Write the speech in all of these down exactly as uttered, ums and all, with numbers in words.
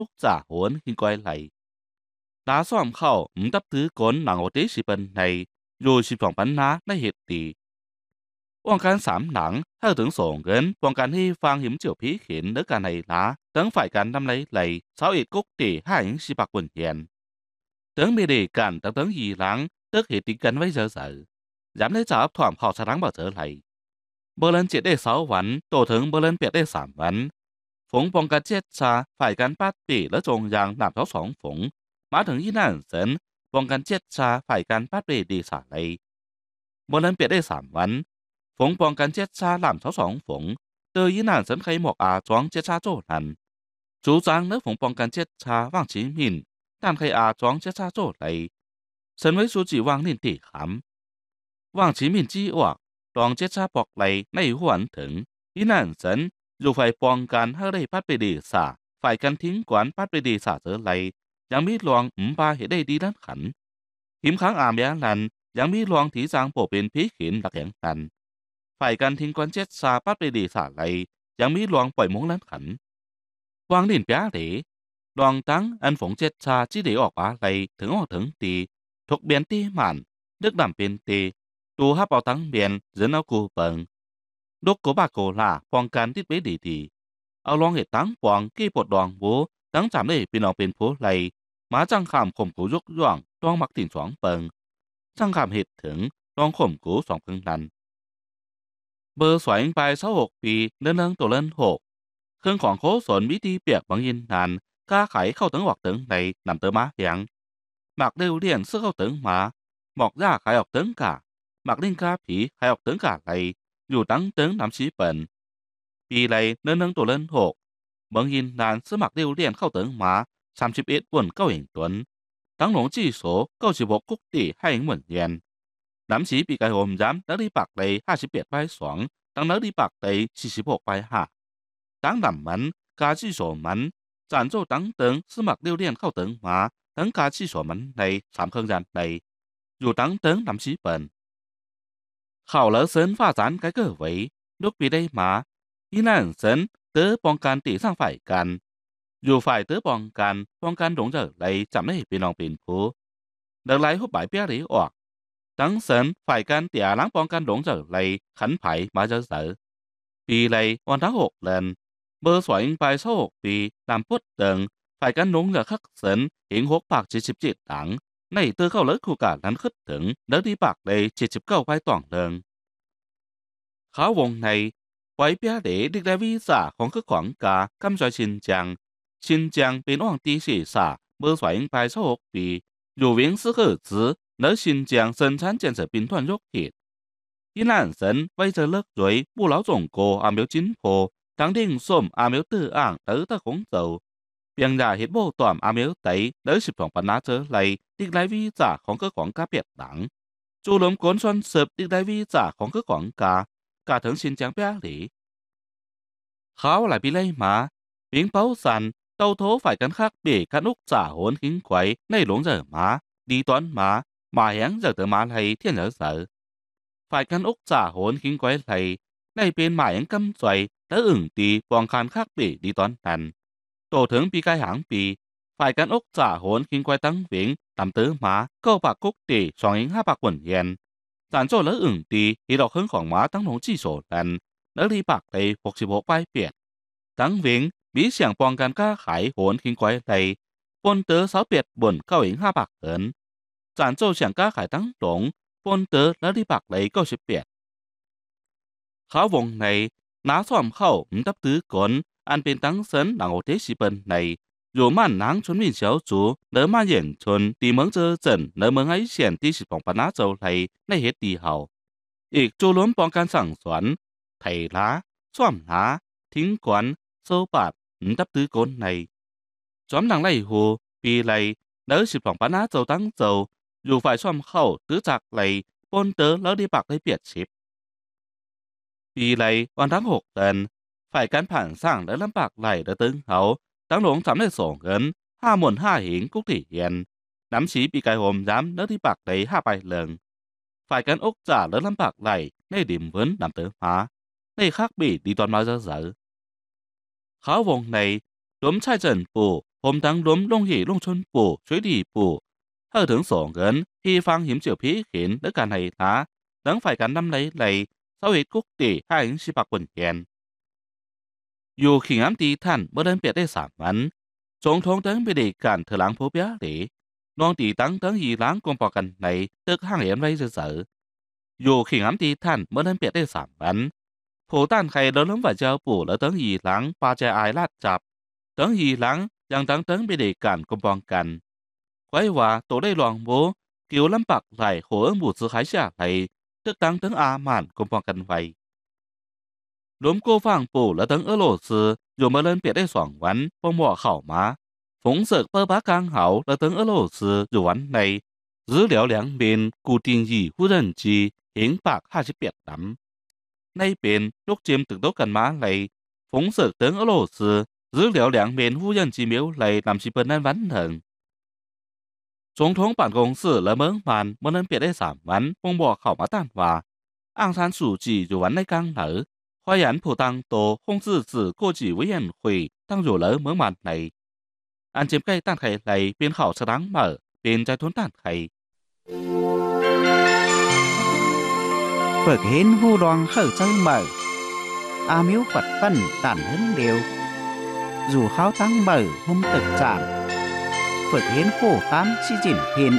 屋炸碗牽歸嚟，打算後唔得tử管能我哋是本嚟，如是旁本拿ในเหตุดีป้องกันสามหนังถ้าถึงส่งเงินป้องกันให้ฟังหิมเจียวผีเข็นหรือการในละถึงฝ่ายการทำไรไหลสาวเอ็ดกุกตีให้หิงสิปักวนเหียนถึงมีดีกันตั้งถึงยีหลังตึกเหตุกันไว้เจอเสือย้ำได้จับถ่อมเขาสลังบ่เจอไหลเบอร์เลนเจ็ดได้สองวันโตถึงเบอร์เลนเปียดได้สามวันฝงป้องกันเจ็ดชาฝ่ายการปัดปีและจงยางนำเท้าสองฝงมาถึงยี่นั่นเสินป้องกันเจ็ดชาฝ่ายการปัดปีดีสาเลยเบอร์เลนเปียดได้สามวันฝงป้องกันเจ็ดชาลำเท้าสองฝงเตยยี่นั่นเสินใครหมอกอาจวงเจ็ดชาโจนัน主張呢逢幫緊節差往前面，但係阿莊節差做嚟，身為書記往年地冚，往前面之外，當節差博嚟ในhoànถึงอีนั่นสันอยู่ฝ่ายป้องกันให้ได้พัดไปดีสาฝ่ายกันทิ้งกวนพัดไปดีสาเจอไหลยังมีลวงอุมปาเหตุได้ดีด้านขันหิมค้างอามยาลันยังมีลวงถีจางโปเป็นผีขินหลักแห่งกันฝ่ายกันทิ้งกวนเจ็ดสาพัดไปดีสาไหลยังมีลวงปล่อยมงล้านขันวางดินเปียเหลลองตั้งอันฝงเจ็ดชาจีเดีออกปาไหลถึงออกถึงตีถกเบียนตีหมันดึกดำเป็นตีตูฮับเอาตั้งเบียนเจนเอากูเปิงลูกกูบาโกลาป้องกันติดไปดีดีเอาลองเหตุตั้งปองกี้ปวดดองบูตั้งจำได้เป็นออกเป็นผู้ไหลมาจังคำข่มกูยกย่องดองมักติ่นสองเปิงจังคำเหตุถึงดองข่มกูสองเพิงดันเบอร์สวยไปเศร้าหกปีเดินเลิงตัวเล่นหกเครื่องของโคสนวิธีเปียกบางยินนานกล้าไขเข้าถึงหอกถึงในนำเตอมาเหียงหมักเร็วเลี่ยนเสื้อเข้าถึงมาหมอกย่าไขออกถึงกะหมักลิ่งกาผีไขออกถึงกะไหลอยู่ตั้งถึงนำชี้เปิ่นปีไหลเนินเนิงตัวเล่นหกบางยินนานเสื้อหมักเร็วเลี่ยนเข้าถึงมาสามสิบเอ็ดวนเก้าเห็นตวนตั้งหลงจี้โสเก้าสิบหกกุ๊กตีให้เหมือนเย็นน้ำสีปีกายโฮมย้ำนักดีปักเลยห้าสิบเอ็ดใบสองตั้งนักดีปักเลยสี่สิบหกใบห้าตั้งดำมันกาจีโสมันจานโจตั้งตึงสมัครเลี้ยวเลี่ยนเข้าตึงมาตั้งกาจีโสมันในสามเครื่องยันในอยู่ตั้งตึงนำชี้เปิ่นเข้าแล้วเซินฟ้าจานไกเกอร์ไว้ลูกปีได้มาอีนั่นเซินเตอป้องกันตีสร้างฝ่ายกันอยู่ฝ่ายเตอป้องกันป้องกันหลงเจอไหลจำได้เป็นน้องเป็นผู้เดินไหลหุบใบเปียหลีออกตั้งเซินฝ่ายกันเตี่ยล้างป้องกันหลงเจอไหลขันไผ่มาเจอเสือปีไหลวันทั้งหกเลนเบอร์สวยไปเศร้าหกปีตามพุทธเดิงฝ่ายกันหลงจะคักเซินเห็นหกปากเจ็ดสิบเจ็ดหลังในเตอเข้าเลิกคู่การนั้นขึ้นถึงเลิกดีปากเลยเจ็ดสิบเก้าไปต่องเดิงเขาวงในไว้เปียเดดิกได้วีซ่าของคือของกากำจอยชินจังชินจังเป็นอ่างตีศีรษะเบอร์สวยไปเศร้าหกปีอยู่เวียงซื้อหือจื้อเนื้อชินจัง生产建设兵团肉铁伊兰神为着乐瑞不老中国阿苗金破當定ส้มอาเมลตื้ออ่างเต๋อตะคงเจ้าเปียงยาเห็ดโบตอมอาเมลไตเด้อสิบสองปันนาเจอไหลดิกไลวีจ่าของก็ของกาเปียดหลังจูลมกวนชวนเสิบดิกไลวีจ่าของก็ของกากาถึงชินจังเปียหลีเขาหลายปีเลยมาเปียงเป้าสันเต้าโถฝ่ายกันคักเบียกันอุกจ่าโหนหิงไขวในหลงเจอมาดีตอนมามาแหงเจอเตอมาไหลเทียนเจอเสือฝ่ายกันอุกจ่าโหนหิงไขวไหลในเป็นหมายยังกำจอยและอึ่งตีปองคานคักปีดีตอนนั้นโตถึงปีกายหางปีฝ่ายกันอกจ่าโหนคิงควายตั้งเวียงตำตื้อหมาเก้าปากกุกตีสองอิงห้าปากวนเย็นจานโจ้และอึ่งตีฮีดอกเครื่องของหมาตั้งหลงจี้โสดันและรีปากเลยหกสิบหกไปเปียดตั้งเวียงมีเสียงปองกันก้าขายโหนคิงควายเลยปนเตอสาวเปียดบนเก้าอิงห้าปากเหินจานโจ้เสียงก้าขายตั้งหลงปนเตอและรีปากเลยเก้าสิบเปียดเขาวงในน้าซ้อมเข้า唔得ตื้อกนอันเป็นตั้งเซินหลังโอเทสิเปินในอยู่มั่นนางชนมินเฉียวจูเนื้อมาเหยียนชนตีเมืองเจอเจินเนื้อเมืองไอเฉียนที่สิบของปนาเจ้าไทยในเหตุดีเฮาอีกจูล้มป้องกันสั่งสวนไถล้าซ้อมหาทิ้งกวนโซปาด唔得ตื้อกนในจอมหลังไล่หูปีไลเนื้อสิบของปนาเจ้าตั้งเจ้าอยู่ฝ่ายซ้อมเข้าตื้อจากไลปนเตอแล้วดีปากได้เปียดชิบปีไหลวันทั้งหกเดือนฝ่ายการผ่านสร้างและลำบากไหลและตึงเขาตั้งหลงสำเร็จส่งเงินห้าหมื่นห้าหิงกุกที่เย็นน้ำสีปีกายโฮมย้ำเนื้อที่ปากไหลห้าไปเลิงฝ่ายการอกจ่าและลำบากไหลในดิมเวินนำเติมหาในคักบีดีตอนมาเจอเสือเขาวงในล้มชายเจินปูผมทั้งล้มลงเหลงชนปู่ช่วยดีปู่เฮอถึงสองเงินที่ฟังหิมเจียวพีเห็นและการให้ท้าทั้งฝ่ายการนำไหลไหลเสาเหตุกุกตีให้หิงชิปักบนแกนอยู่ขิงอ้ำตีท่านเมื่อเดินเปียดได้สามวันจงทงทั้งไปดีการเถลังผู้เปียหลีน้องตีตั้งทั้งยีล้างกงปอกันในตึกห้างเหรียญไว้เสืออยู่ขิงอ้ำตีท่านเมื่อเดินเปียดได้สามวันผู้ต้านใครเดินล้มฝ่ายเจ้าปู่แล้วทั้งยีล้างปาใจอายลาดจับทั้งยีล้างยังตั้งทั้งไปดีการกงปองกันไว้ว่าตัวได้ลองโบเกี่ยวลำปักไหลหัวหมู่ซื้อขายเสียไหลตึกตั้งทั้งอาหมานกงปองกันไว้รวมโกฟังปู่และทั้งเอโลซืออยู่มาเล่นเปียดได้สองวันปงหมอเข่ามาฝงเสกเปิดปากกลางเหาและทั้งเอโลซืออยู่วันในรื้อเหลียวเหลียงเป็นกูติงยี่ผู้เดินจีเห็นปากห้าสิบเปียดดำในเป็นลูกเจมตึกโตกันมาไหลฝงเสกทั้งเอโลซือรื้อเหลียวเหลียงเป็นผู้เดินจีเมียวไหลนำชิเปิลนั้นวันหนึ่งจงทงป่านกงสื่อและเมืองมันเมื่อนั้นเปียดได้สามวันปงหมอเข่ามาต้านว่าอ่างซานสู่จีอยู่วันในกลางเหนือ花园普当多控制子国际委员会当入了门万内，按照该单系嚟變好適當mở，變在吞單系。 Phật hiến hu đoàn khởi chơi mở, a miếu Phật phân tản hứng điều, dù kháo tăng mở hôm thực trạng, Phật hiến khổ khám chi chỉnh hiện.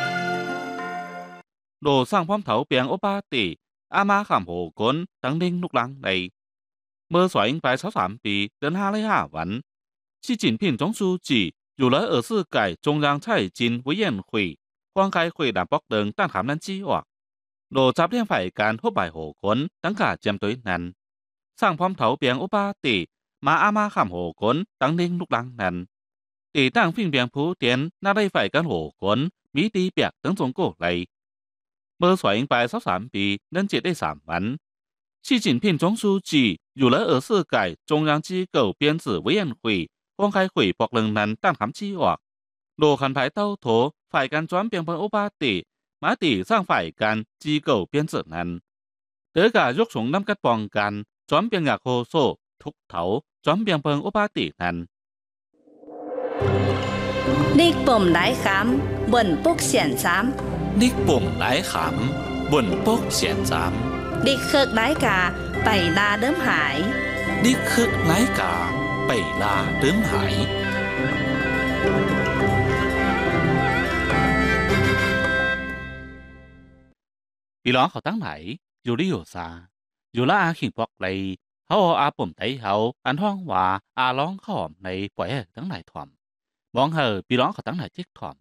Đồ sang phong thấu biển ô ba tỷ, a ma khảm hồ cốn tăng ninh lúc lăng này. เมื่อสวยไปสามสามปีเดือนห้าเลยห้าวัน习近平总书记有了二次改中央财经委员会ควงไกคุยดามปอกเดิงตั้งขามนั้นจี้ออกโดจับเลี้ยงฝ่ายการทั่วไปโหกนตั้งกาเจียมตัวนั้นสร้างพร้อมเถาเปียงอุปาติมาอามาขามโหกนตั้งนิ่งลูกลังนั้นตีตั้งฟิ่งเปียงผู้เตียนน่าได้ฝ่ายการโหกนมีตีเปียกตั้งจงโกไหลเมื่อสวยไปสามสามปีเดือนเจ็ดได้สามวัน习近平总书记有了二次改中央机构编制委员会公开会博能难ตั้งคำชี้ออกโดคันภายเต้าโถฝ่ายการจ้อมเปียงเปิงอุปาติมาติสร้างฝ่ายการจีเก่าเปลี่ยนเสือนั้นเดือกายกฉงน้ำกัดปองกันจ้อมเปียงอยากโคโซทุกเถาจ้อมเปียงเปิงอุปาตินั้นนิกปุ่มหลายคำบนปุกเสียนซ้ำนิกปุ่มหลายคำบนปุกเสียนซ้ำดิเคิกไร้กาไปลาเดิมหายดิเคิกไร้กาไปลาเดิมหายพี่น้องเขาตั้งไหนอยู่ที่อยู่ซาอยู่ละอาขิงปอกเลยเขาอาปุ่มไตเขาอันห้องว่าอาร้องขอมในปล่อยตั้งไหนถ่อมมองเหอพี่น้องเขาตั้งไหนจิกถ่อม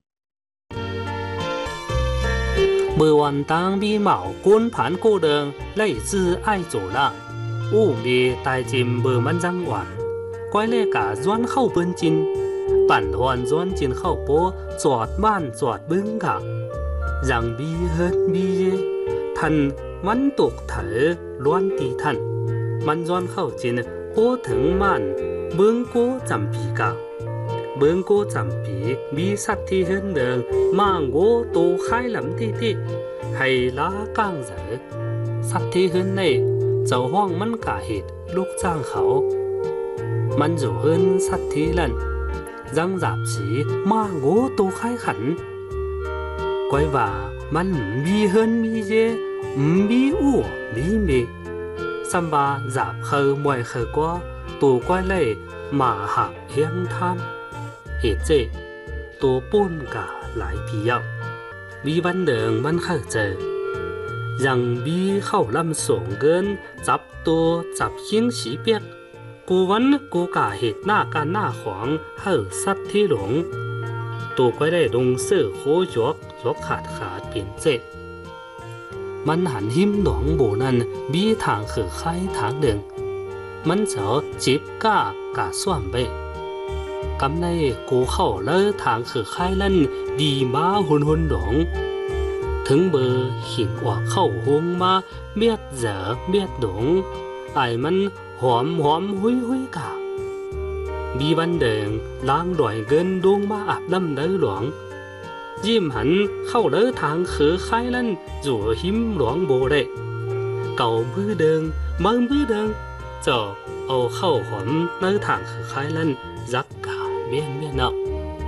每晚当比毛滚盘过的类似爱做啦，雾里带进每晚张完，怪咧个转好本金，办完转进好波，抓慢抓本个，让比很比耶，ทันวันตกเถอล้วนตีทันมันย้อนเข้าจินโอถึงมันเบื้องโกจำปีกาเบื้องโกจำปีมีสัตว์ที่เห็นเดิงมางโกโตไข่ลำที่ที่ให้ล้ากลางเสือสัตว์ที่เห็นในเจ้าห้องมันกะเหตุลูกจ้างเขามันอยู่เห็นสัตว์ที่นั่นยังจับสีมางโกโตไข่ขันก้อยว่ามันมีเฮินมีเยมีอู่มีเมสัมบาจับเคยมวยเคยกว่าตัวก้อยเล่มาหักเฮียงทำเหตุเจตัวป้นกะหลายปีแล้วมีวันเดิงมันเคยเจอยังมีเข้าลำส่งเกินจับตัวจับหิ้งสีเปียกกูวันกูกะเหตุหน้าการหน้าขวางเฮ้อสัตว์ที่หลงตัวก้อยได้ลงเสื้อโคยกยกขาดขาดเปลี่ยนเจมันหันหิมหนองโบนั้นมีทางคือไข่ทางหนึ่งมันเจอจิบก้ากาส่วนไปกำในกูเข้าเลิทางคือไข่นั้นดีมาหุนหุนหลงถึงเบอร์หินว่าเข้าหงมาเมียดเจอเมียดหลงไอ้มันหอมหอมหุยหุยกามีวันเดิงล้างด่อยเกินดวงมาอาบน้ำเดือหลวงยิ้มหันเข้าเลือทางคือไข่ลั่นจู่หิมหลวงโบได้เก่ามือเดิงมือมือเดิงจ่อเอาเข้าหอมเลือทางคือไข่ลั่นรักกาเมียนเมียนเอา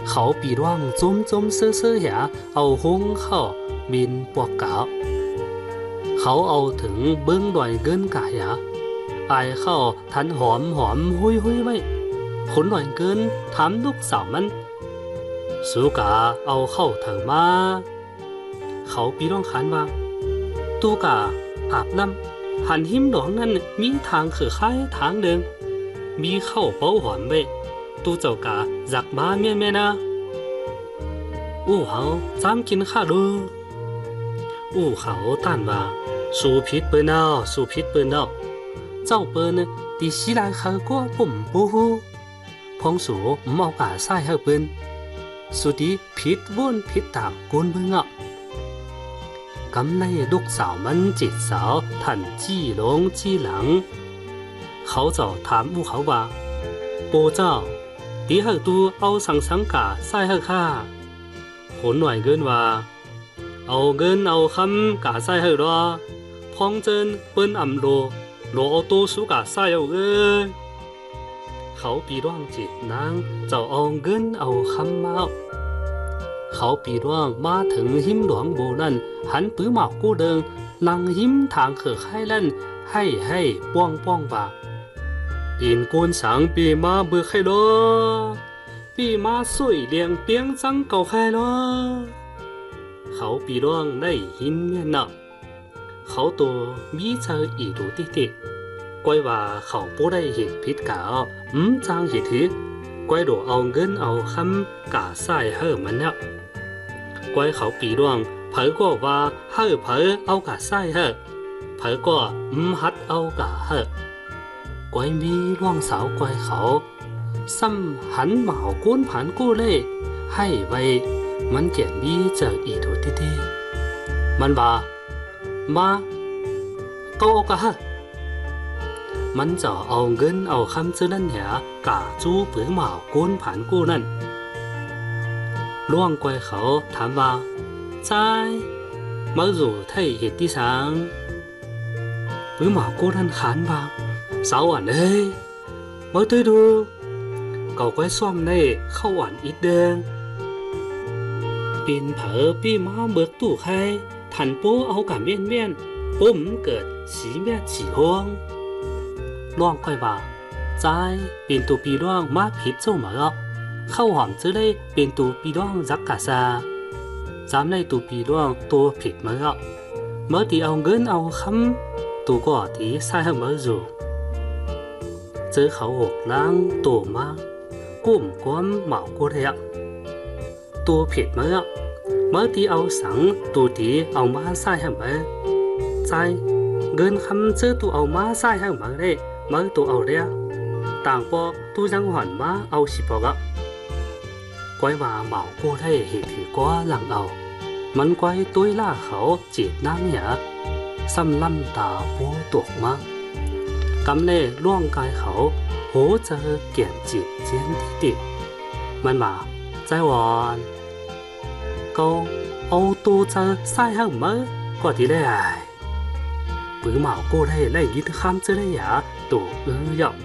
เขาปีร่างจุ้มจุ้มเซื่อเซื่อหาเอาหงเข้าบินปวกเก่าเขาเอาถึงเบิ้งดอยเกินกะหาไอเข้าทันหอมหอมหุยหุยไว้ขนดอยเกินถามลูกสาวมันสูกะเอาเข้าเถอะมาเขาปีร่างขันว่าตูกะอาบน้ำหันหิมหลวงนั้นมีทางคือค่ายทางเดิมมีเข้าเป้าหอมไว้ตูเจ้ากะจักมาเมียนเมียนะอู้เขาจำกินข้าดูอู้เขาต้านว่าสูพิษเปิ้นเอาสูพิษเปิ้นเอาเจ้าเปิ้นตีสีลายเขาก็ปุ่มปูหูพองสูมเอากะใส่ให้เปิ้นสุดีพิษวนพิษตามกุนเบิ่งอ่ะกำในลูกสาวมันจิตสาวทันจี้ลงจี้หลังเขาเจ้าถามอู้เขาว่าปู่เจ้าตีให้ตูเอาสังสังกะใส่ให้ข้าขนหน่วยเกินว่าเอาเงินเอาคำกะใส่ให้รอพองเจนเปิ้นอ่ำโลโลเอาตูสูกะใส่เอาเอ้ยเขาปีร่างจิตนางเจ้าเอาเงินเอาคำมาเขาปีร่างมาถึงหิมหลวงโบนั่นหันปื้อหมอกกู้เดิงนางหิมทางเขือไข่เล่นให้ให้ป้องป้องว่าอินกวนสังปีมาเบื่อไข่ลอปีมาสวยเลียงเปียงจังเก่าไข่ลอเขาปีร่างได้หินเมียนนักเขาตัวมีเจออีดูติติก้อยว่าเขาปูได้เหตุพิษกาอืมจางเหตุที่ก้อยโดเอาเงินเอาคำกาใส่เฮ่อมันเนี่ยก้อยเขาปีร่างเผยก็ว่าเฮ่อเผยเอากาใส่เฮ่อเผยก็อืมฮัดเอากาเฮ่อก้อยมีร่วงสาวก้อยเขาซ้ำหันเหมาก้นผันกู้เล่ให้ไว้มันเกียนมีเจออีดูติติมันว่ามาโตกะฮะมันจะเอาเงินเอาคำซื้อนั่นเหรอกะจู้ปื้อหมาก้นผ่านกู้นั่นล่วงกวยเขาถามว่าใจมาอยู่ไทยเหตุที่สังปื้อหมากู้นั่นขานว่าสาวอ่อนเอ้ยมาตื้อดูเก่ากวยซ่อมในเข้าอ่อนอีกเดิงปีนเผอปีมาเบิกตู้ใครทันปูเอากะเมียนเมียนปุ่มเกิดสีเมียสีห้วงล่วงค่อยว่าใจเป็นตัวปีร่องมาผิดเจ้าหมาอ่ะเข้าหอมจะได้เป็นตัวปีร่องรักกะซาจำในตัวปีร่องตัวผิดมาอ่ะเมื่อที่เอาเงินเอาคำตัวก็ที่ใส่ให้เมื่ออยู่เจอเขาหกล้างตัวมากุ้มก้มเหมากูเลยอ่ะตัวผิดมาอ่ะเมื่อที่เอาสังตัวที่เอามาใส่ให้มาใจเงินคำเจอตัวเอามาใส่ให้มาเลยเมื่อตัวเอาเรียต่างปอตัวยังหันมาเอาสิปอกะก้อยว่าเหมากูได้เหตุที่ก้าหลังเอามันก้อยตุ้ยล่าเขาจีบน้ำหยาซ้ำล่ำตาปูตกมากำเล่ล่วงกายเขาโหเจอเกี่ยนจีบเจียนที่ติดมันมาใจหวานก็เอาตัวเจอใส่ให้มาก็ที่ได้ปื้อหมากูได้ไล่ยึดข้ามจะได้หยาตัวเอื้อยอก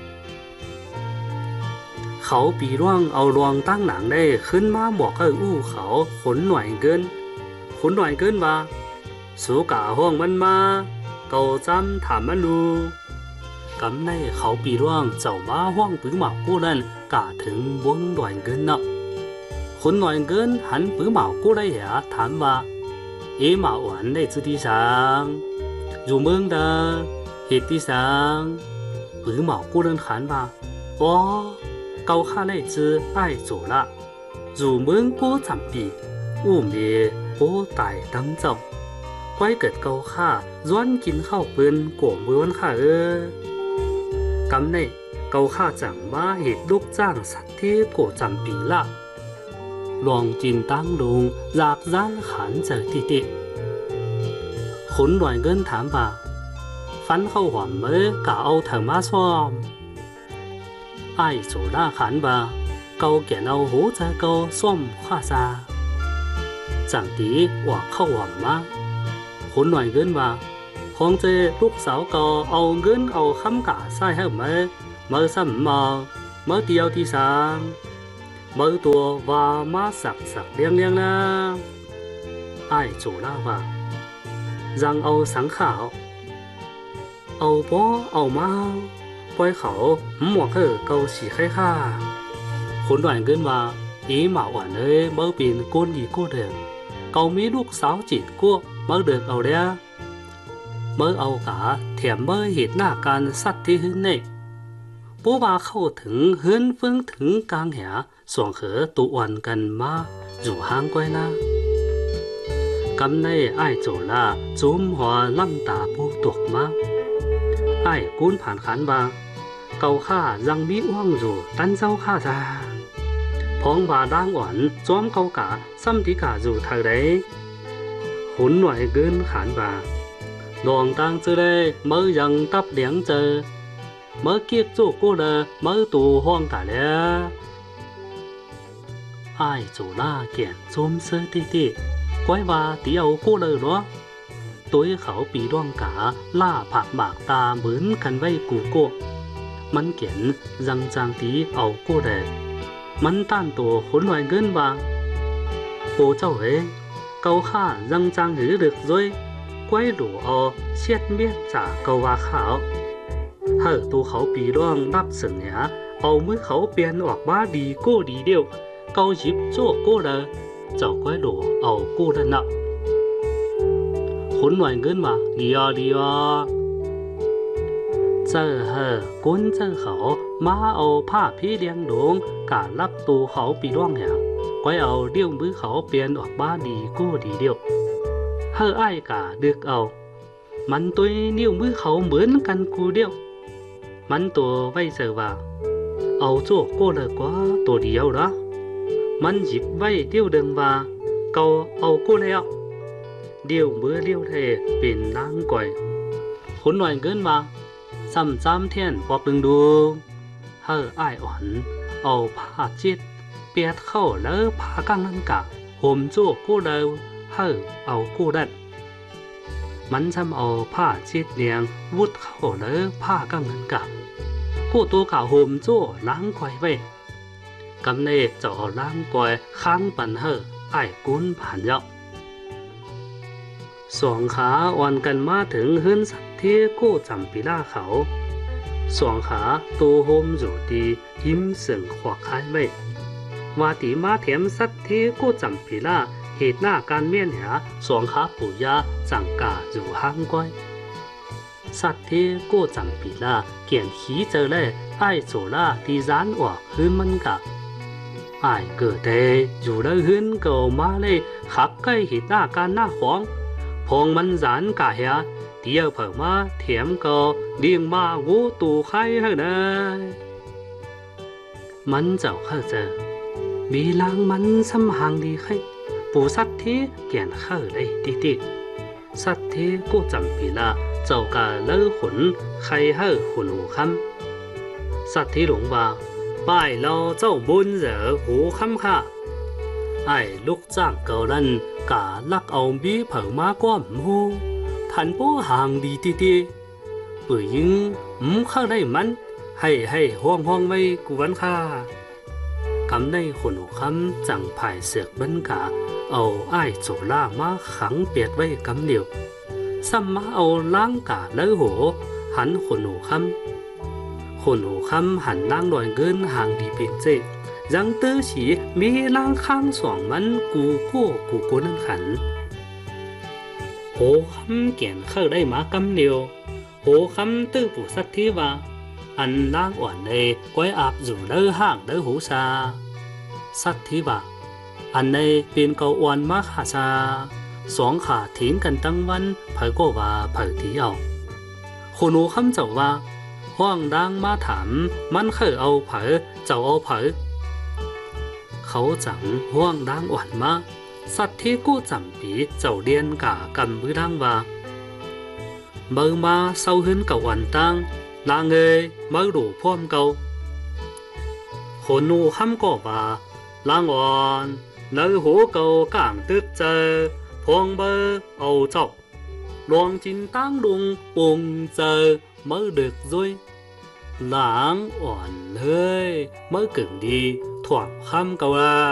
เขาปีร่วงเอารวงตั้งหนังได้ขึ้นมาบอกให้อู้เขาขนหน่วยเกินขนหน่วยเกินว่าสูกะห้องมันมาเกาจำถามมันดูกำในเขาปีร่วงเจ้ามาห้องปื้อหมากูนั่นกะถึงวงหน่วยเกินเนาะขนหน่วยเกินหันปื้อหมากูได้หยาถามว่าเอ๋หมาหวานได้จุดที่สังอยู่เมืองเดอเหตุที่สังปื้อหมากูเดินขันว่าอ๋อเกาข้าได้จื้อไอ้โจละอยู่เมืองปูจำปีอู้เมียปูตายตั้งเจ้าไว้เกิดเกาข้าย้อนกินข้าวปืนโกมือวันข้าเออกำในเกาข้าจังมาเหตุลูกจ้างสัตว์ที่โกจำปีละลองจินตั้งลุงหลากร้านขันเจอติติขนหน่วยเงินถามว่าฟันเข้าหอมเมื่อกะเอาถังมาซ้อมไอ้โจล่าขันว่าเกาแก่เอาหูจะเกาส้มข้าซาจังตีว่าเข้าหอมมาขนหน่วยเงินว่าคงเจลูกสาวเกาเอาเงินเอาคำกะใส่ให้เมื่อเมื่อซ้ำมาเมื่อเดียวที่สาม mở tua và má sặc sặc liang liang na ai chủ la và rằng Âu sáng khảo Âu bó Âu mau quay khẩu một cái câu chỉ khai kha khốn đoàn gần mà ý mà quản ơi mơ pin côn gì cô được câu mỹ lúc sáu chỉ cô mơ được Âu đea mơ Âu cả thèm mơ hít nà can sắtที่หึ้นnày bố bà khâuถึง hướng phươngถึง càng hẻ soạn khở tụ oanกันมาdù hang quay na cắm này ai chỗ là chúm hòa lâm tà bố tuộc ma ai cuốn phản khán bà cầu kha răng mỹ uang dù tan rau kha ra phong bà đang oán chóm câu cả xăm tí cả dù thờ đấy hốn loại gân khán bà đoàn tăng chơi đây mơ rằng tắp liếng chờ mơ kiết chỗ cô là mơ tù hoang cả lẽ ai chỗ la kiện chôm sơ tê tê quay và tí ấu cô lờ đó tối khẩu bị đoan cả la phạt bạc ta mướn cần vay củ cô mắn kiện răng trang tí ấu cô đề mắn tan tổ hỗn loạn gân và bố cháu ấy câu khả răng trang hứ được rồi quay đủ o xét biết trả câu và khảo hở tu khẩu bị đoan đáp sừng nhá ấu mới khẩu biến hoặc ba đi cô đi điệu câu dịp chỗ cô lờ cháu quay đủ ấu cô lần nọ hỗn loạn gân mà đi o đi o giờ hờ cuốn giờ khẩu má ấuผ้าพี่เลี้ยงดวงcả lắp tu khẩu bị đoan hả quay ấu điệu mới khẩu biến hoặc ba đi cô đi điệu hơ ai cả được ấu mắn tôi niêu mới khẩu mướn căn cú điệu mắn tổ vay giờ vào ấu chỗ cô lờ quá tổ điệu đó mắn dịp vay tiêu đường và cầu ấu cô leo điều mưa liêu thề biển nắng quẩy hỗn loạn gân mà sầm giam thiên hoặc đường đu hơ ai oán ấu phá chết biết khẩu lỡ phá căng lân cả hôm chỗ cô đâu hơ ấu cô đận mắn xăm ấu phá chết liang vút khẩu lỡ phá căng lân cả cô tô cả hôm chỗ láng quay về cắm này chỗ láng quay kháng bẩn hơ ai cuốn bản dọcสองขาอ่อนกันมาถึงเฮือนสัตว์ที่กู้จำปีล่าเขาสองขาตัวโฮมอยู่ดียิ้มสึ่งขวักคายไว้ว่าตีมาเถียมสัตว์ที่กู้จำปีล่าเหตุหน้าการเมียนหาสองขาปู่ย่าจังกาอยู่ห้างก้อยสัตว์ที่กู้จำปีล่าเกี่ยนขี้เจอเลยไอ้โจล่าที่ร้านออกฮื้นมันกะไอ้เกิดเดอยู่แล้วฮื้นเก่ามาเลยขับใกล้เหตุหน้าการหน้าของพองมันสารกะเหียเดียวเผอมาเถียมก็เลี้ยงมาวูตูไข่ให้เลยมันเจ้าเข้าเจอมีลางมันซ้ำหางดีไข่ปูสัตว์ที่เกี่ยนเข้าเลยติติสัตว์ที่กูจำปีละเจ้ากะเลิกขนไข่ให้ขนหูคำสัตว์ที่หลงว่าป้ายเราเจ้าบุญเหรอหูคำค่ะไอ้ลูกจ้างเก่านั้นกะลักเอาบีเผงมาก้อมหูทันโป้ห่างดีตีตีปืนยิงมข้างได้มันให้ให้ห้องห้องไว้กูวันค่ากำในคนหูคำจังภายเสือกบันกะเอาไอ้โจล่ามาขังเปียดไว้กำเดียวซ้ำมาเอาล้างกะเลือหัวหันคนหูคำคนหูคำหันล้างหน่อยเกินห่างดีเป็นเจยังเตอสีมีล่างข้างสองมันกูโก้กูโก้นั่นขันโหคำเกี่ยนเข้าได้มากำเดียวโหคำตื้อผู้สัตว์ที่ว่าอันล่างอ่อนในก้อยอาบอยู่เด้อห่างเด้อหูซาสัตว์ที่ว่าอันในเป็นเกาอ่อนมาขาซาสองขาทิ้งกันตั้งวันเผยก็ว่าเผยที่เอาคนหูคำเจ้าว่าห้องดังมาถามมันเคยเอาเผยเจ้าเอาเผยเขาจังห่วงดังอ่อนมาสัตว์ที่กู้จำปีเจ้าเดียนกะกันมือดังว่าเมื่อมาเศร้าหึ้นกับวันตั้งนางเอ๋ยเมื่อดูพร้อมเก่าคนนูคำก็ว่าลางอ่อนเนื้อหัวเก่ากลางตึกเจอพวงเบอร์เอาเจ้าลวงจินตั้งลุงปุ่งเจอเมื่อดึกด้วยหลังอ่อนเลยเมื่อกึ่งดีโท爽ham cầu là